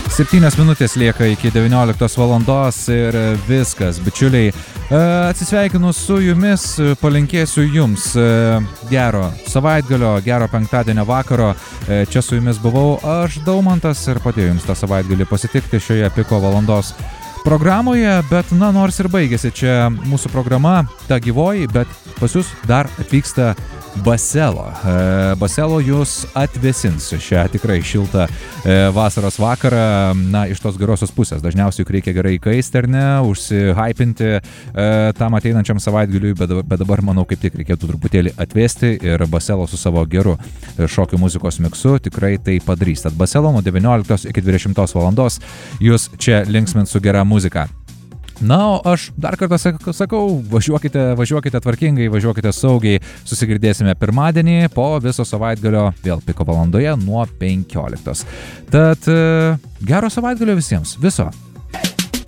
7 minutės lieka iki 19 valandos ir viskas, bičiuliai. Atsisveikinu su jumis, palinkėsiu jums gero savaitgalio, gero penktadienio vakaro. Čia su jumis buvau aš, Daumantas, ir padėjau jums tą savaitgalį pasitikti šioje piko valandos programoje, bet nors ir baigėsi čia mūsų programa, ta gyvoji, bet pas jūs dar atvyksta Baselo. Baselo jūs atvėsins šią tikrai šiltą vasaros vakarą, iš tos gerosios pusės. Dažniausiai juk reikia gerai įkaisti, ar ne, užsihypinti tam ateinančiam savaitgaliui, bet dabar manau kaip tik reikėtų truputėlį atvėsti ir Baselo su savo geru šokių muzikos miksu tikrai tai padarys. Tad Baselo nuo 19 iki 20 valandos jūs čia linksmins su gera muzika. O aš dar kartą sakau, važiuokite tvarkingai, važiuokite saugiai, susigirdėsime pirmadienį po viso savaitgalio vėl piko valandoje nuo 15. Tad gero savaitgalio visiems, viso.